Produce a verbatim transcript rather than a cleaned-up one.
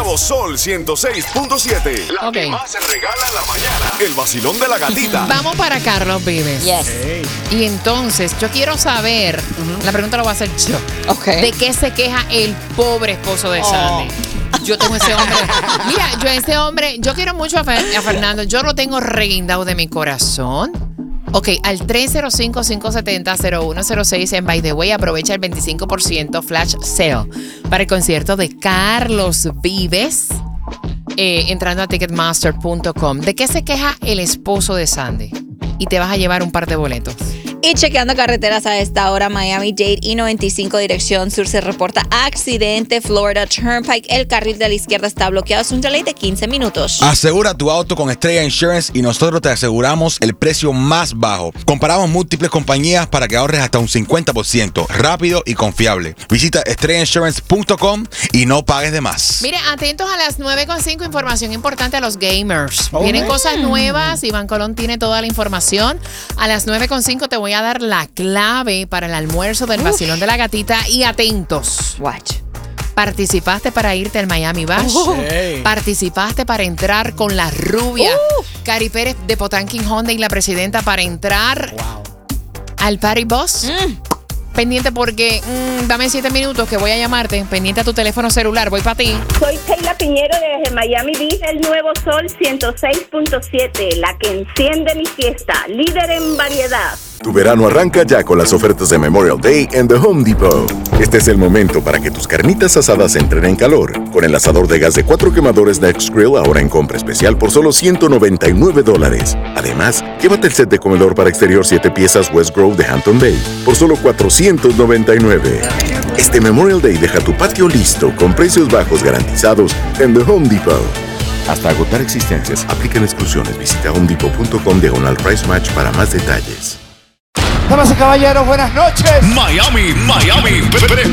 nuevo Sol ciento seis punto siete. La okay. que más se regala en la mañana. El vacilón de la gatita. Vamos para Carlos Vives. Yes. Hey. Y entonces, yo quiero saber, uh-huh. la pregunta la voy a hacer yo. Okay. ¿De qué se queja el pobre esposo de oh. Sandy? Yo tengo ese hombre. Mira, yo ese hombre, yo quiero mucho a, Fer, a Fernando. Yo lo tengo reguindado de mi corazón. Ok, al tres cero cinco, cinco siete cero, cero uno cero seis en By the Way, aprovecha el veinticinco por ciento flash sale para el concierto de Carlos Vives, eh, entrando a ticketmaster punto com. ¿De qué se queja el esposo de Sandy? Y te vas a llevar un par de boletos. Y chequeando carreteras a esta hora, Miami-Dade I noventa y cinco dirección sur se reporta accidente. Florida Turnpike, el carril de la izquierda está bloqueado. Es un delay de quince minutos. Asegura tu auto con Estrella Insurance y nosotros te aseguramos el precio más bajo. Comparamos múltiples compañías para que ahorres hasta un cincuenta por ciento. Rápido y confiable. Visita estrella insurance punto com y no pagues de más. Mire, atentos a las nueve con cinco, información importante a los gamers. Oh, Vienen man. cosas nuevas. Iván Colón tiene toda la información. A las nueve con cinco te voy a dar la clave para el almuerzo del vacilón de la gatita. Y atentos. Watch. Participaste para irte al Miami Bash. Oh. Hey. Participaste para entrar con la rubia. Uh. Cari Pérez de Potanking Honda y la presidenta para entrar wow. al Party Bus. Mm. Pendiente porque, mmm, dame siete minutos que voy a llamarte. Pendiente a tu teléfono celular, voy para ti. Soy Sheila Piñero desde Miami Beach, el nuevo Sol ciento seis punto siete, la que enciende mi fiesta, líder en variedad. Tu verano arranca ya con las ofertas de Memorial Day en The Home Depot. Este es el momento para que tus carnitas asadas entren en calor. Con el asador de gas de cuatro quemadores Next Grill ahora en compra especial por solo ciento noventa y nueve dólares. Además, llévate el set de comedor para exterior siete piezas West Grove de Hampton Bay por solo cuatrocientos noventa y nueve. Este Memorial Day deja tu patio listo con precios bajos garantizados en The Home Depot. Hasta agotar existencias, aplican exclusiones. Visita home depot punto com diagonal price match para más detalles. Damas y caballeros, buenas noches. Miami, Miami, pre- pre-